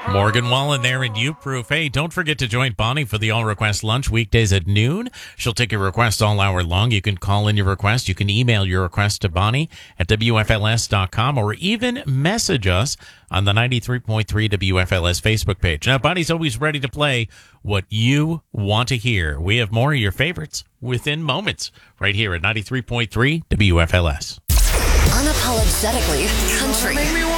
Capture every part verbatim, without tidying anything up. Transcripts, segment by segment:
Morgan Wallen there in U-Proof. Hey, don't forget to join Bonnie for the All Request Lunch weekdays at noon. She'll take your request all hour long. You can call in your request. You can email your request to Bonnie at W F L S dot com or even message us on the ninety-three point three W F L S Facebook page. Now, Bonnie's always ready to play what you want to hear. We have more of your favorites within moments right here at ninety-three point three W F L S. Unapologetically country.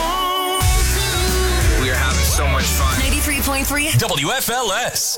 We are having so much fun. ninety-three point three W F L S.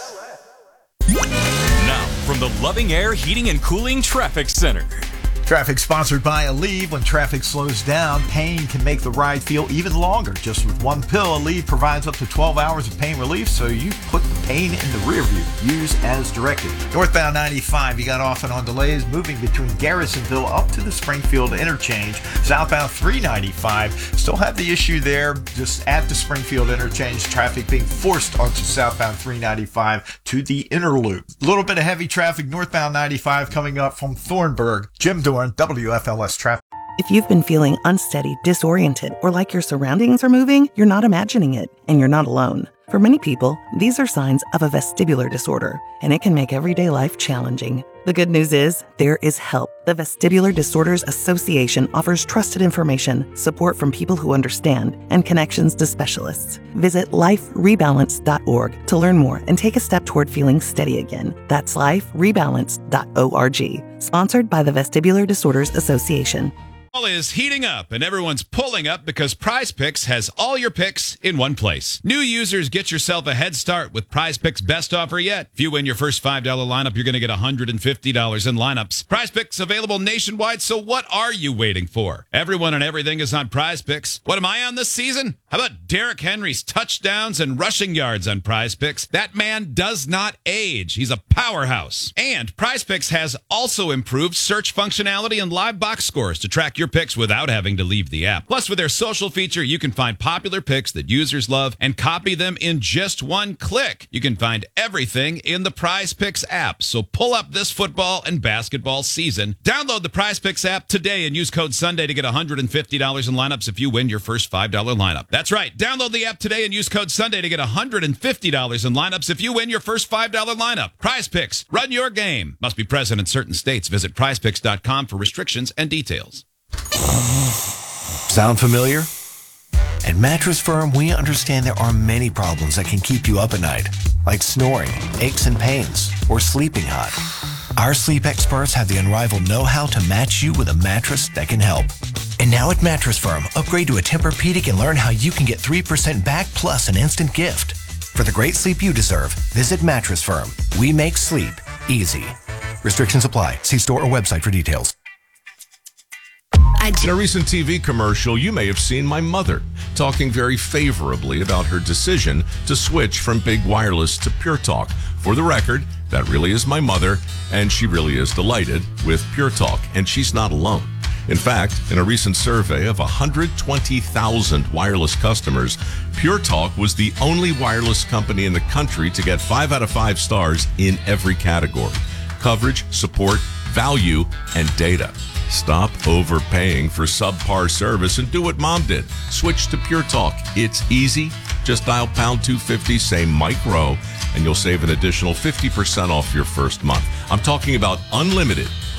Now, from the Loving Air Heating and Cooling Traffic Center. Traffic sponsored by Aleve. When traffic slows down, pain can make the ride feel even longer. Just with one pill, Aleve provides up to twelve hours of pain relief, so you put the pain in the rear view. Use as directed. Northbound ninety-five, you got off and on delays moving between Garrisonville up to the Springfield interchange. Southbound three ninety-five, still have the issue there just at the Springfield interchange. Traffic being forced onto southbound three ninety-five to the inner loop. A little bit of heavy traffic northbound ninety-five coming up from Thornburg. Jim Dorn, W F L S Traffic. If you've been feeling unsteady, disoriented, or like your surroundings are moving, you're not imagining it, and you're not alone. For many people, these are signs of a vestibular disorder, and it can make everyday life challenging. The good news is, there is help. The Vestibular Disorders Association offers trusted information, support from people who understand, and connections to specialists. Visit life rebalance dot org to learn more and take a step toward feeling steady again. That's life rebalance dot org. Sponsored by the Vestibular Disorders Association. All is heating up and everyone's pulling up because Prize Picks has all your picks in one place. New users, get yourself a head start with Prize Picks' best offer yet. If you win your first five dollar lineup, you're going to get one hundred fifty dollars in lineups. Prize Picks available nationwide, so what are you waiting for? Everyone and everything is on Prize Picks. What am I on this season? How about Derrick Henry's touchdowns and rushing yards on Prize Picks? That man does not age. He's a powerhouse. And Prize Picks has also improved search functionality and live box scores to track your picks without having to leave the app. Plus, with their social feature, you can find popular picks that users love and copy them in just one click. You can find everything in the Prize Picks app. So pull up this football and basketball season. Download the Prize Picks app today and use code Sunday to get one hundred fifty dollars in lineups if you win your first five dollar lineup. That's right. Download the app today and use code Sunday to get one hundred fifty dollars in lineups if you win your first five dollar lineup. Prize Picks. Run your game. Must be present in certain states. Visit prize picks dot com for restrictions and details. Sound familiar? At Mattress Firm, we understand there are many problems that can keep you up at night, like snoring, aches and pains, or sleeping hot. Our sleep experts have the unrivaled know-how to match you with a mattress that can help. And now at Mattress Firm, upgrade to a Tempur-Pedic and learn how you can get three percent back plus an instant gift. For the great sleep you deserve, visit Mattress Firm. We make sleep easy. Restrictions apply. See store or website for details. In a recent T V commercial, you may have seen my mother talking very favorably about her decision to switch from Big Wireless to Pure Talk. For the record, that really is my mother, and she really is delighted with Pure Talk, and she's not alone. In fact, in a recent survey of one hundred twenty thousand wireless customers, Pure Talk was the only wireless company in the country to get five out of five stars in every category: coverage, support, value, and data. Stop overpaying for subpar service and do what Mom did. Switch to Pure Talk. It's easy. Just dial pound two fifty, say Mike Rowe, and you'll save an additional fifty percent off your first month. I'm talking about unlimited,